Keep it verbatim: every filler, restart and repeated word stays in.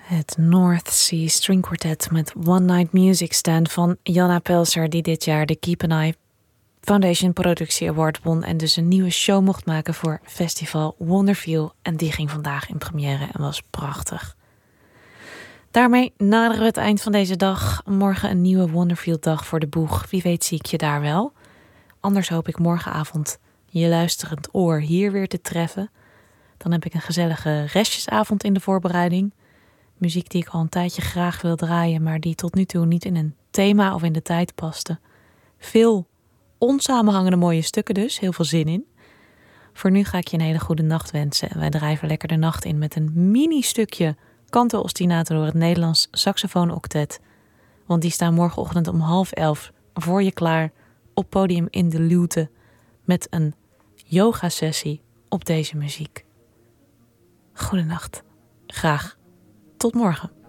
Het North Sea String Quartet met One Night Music Stand van Janna Pelser, die dit jaar de Keep an Eye Foundation Productie Award won en dus een nieuwe show mocht maken voor festival Wonderfeel. En die ging vandaag in première en was prachtig. Daarmee naderen we het eind van deze dag. Morgen een nieuwe Wonderfeel dag voor de boeg. Wie weet zie ik je daar wel. Anders hoop ik morgenavond je luisterend oor hier weer te treffen. Dan heb ik een gezellige restjesavond in de voorbereiding. Muziek die ik al een tijdje graag wil draaien, maar die tot nu toe niet in een thema of in de tijd paste. Veel onsamenhangende mooie stukken dus, heel veel zin in. Voor nu ga ik je een hele goede nacht wensen. En wij drijven lekker de nacht in met een mini-stukje canto ostinato door het Nederlands Saxofoon Octet. Want die staan morgenochtend om half elf voor je klaar op podium in de Luwte met een yoga-sessie op deze muziek. Goedenacht. Graag tot morgen.